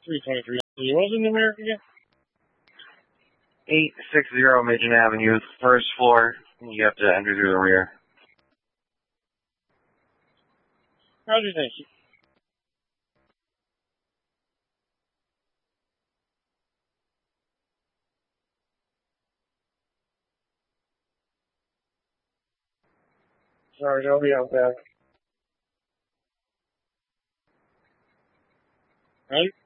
323. What was the numeric again? 860 Midgeon Avenue, first floor. You have to enter through the rear. Roger, thank you. Sorry, I'll be out back. Right?